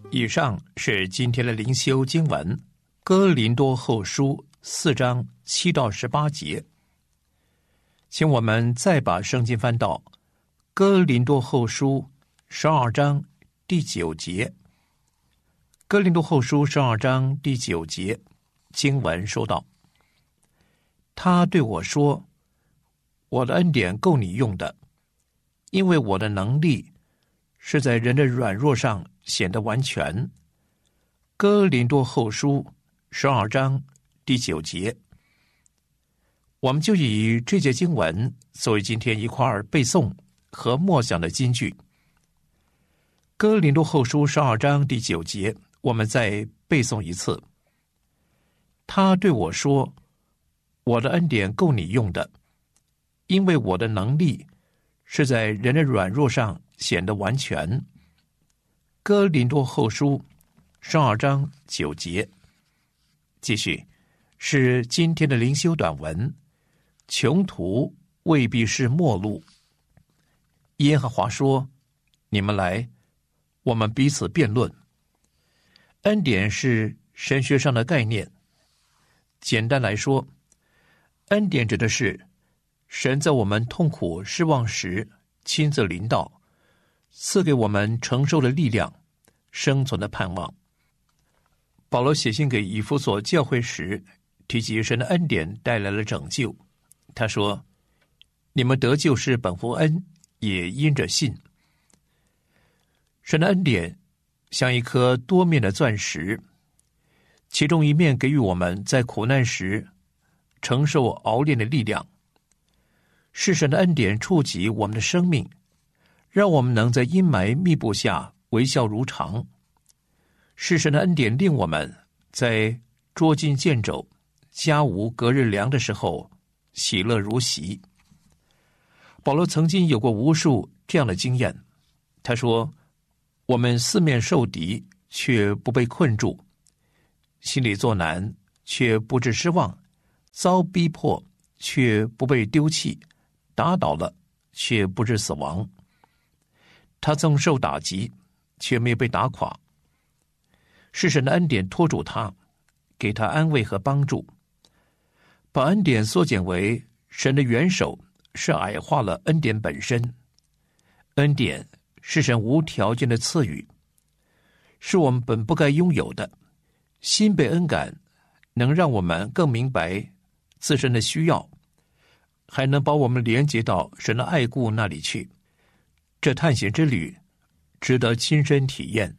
以上是今天的灵修经文，哥林多后书4章7到18节。请我们再把圣经翻到哥林多后书12章第9节。哥林多后书12章第9节，经文说道：他对我说，我的恩典够你用的，因为我的能力是在人的软弱上显得完全。哥林多后书12章第9节，我们就以这节经文作为今天一块儿背诵和默想的金句。哥林多后书12章第9节，我们再背诵一次。他对我说，我的恩典够你用的，因为我的能力是在人的软弱上显得完全。哥林多后书12章9节。继续是今天的灵修短文，穷途未必是末路。耶和华说，你们来，我们彼此辩论。恩典是神学上的概念。简单来说，恩典指的是神在我们痛苦失望时亲自临到，赐给我们承受的力量，生存的盼望。保罗写信给以弗所教会时，提及神的恩典带来了拯救。他说，你们得救是本乎恩，也因着信。神的恩典像一颗多面的钻石，其中一面给予我们在苦难时承受熬炼的力量，是神的恩典触及我们的生命，让我们能在阴霾密布下微笑如常。是神的恩典令我们在捉襟见肘、家无隔日粮的时候喜乐如席。保罗曾经有过无数这样的经验。他说，我们四面受敌，却不被困住；心里作难，却不致失望；遭逼迫，却不被丢弃；打倒了，却不致死亡。他曾受打击，却没有被打垮。是神的恩典拖住他，给他安慰和帮助。把恩典缩减为神的元首，是矮化了恩典本身。恩典是神无条件的赐予，是我们本不该拥有的。心被恩感，能让我们更明白自身的需要，还能把我们连接到神的爱顾那里去。这探险之旅值得亲身体验。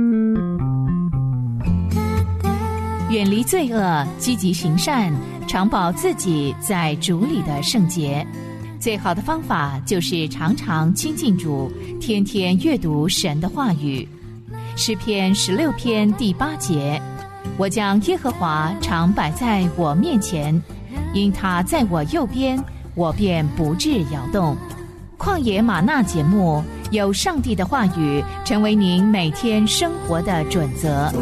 远离罪恶，积极行善，常保自己在主里的圣洁。最好的方法就是常常亲近主，天天阅读神的话语。诗篇16篇第8节，我将耶和华常摆在我面前，因他在我右边，我便不致摇动。旷野吗哪节目，有上帝的话语成为您每天生活的准则。